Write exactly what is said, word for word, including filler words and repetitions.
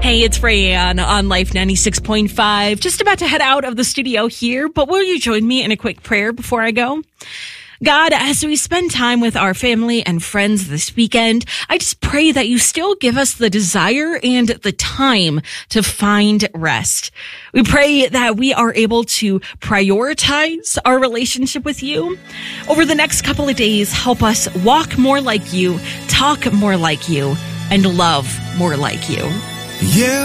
Hey, it's Rayanne on Life ninety-six point five. Just about to head out of the studio here, but will you join me in a quick prayer before I go? God, as we spend time with our family and friends this weekend, I just pray that you still give us the desire and the time to find rest. We pray that we are able to prioritize our relationship with you. Over the next couple of days, help us walk more like you, talk more like you, and love more like you. Yeah.